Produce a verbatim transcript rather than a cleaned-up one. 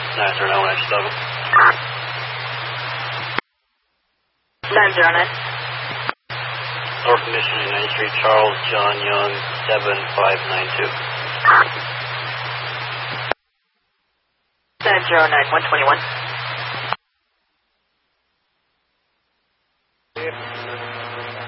nine zero nine one seven. nine zero nine. North Mission, ninth Street, Charles John Young, seven five nine two. nine zero nine one twenty-one.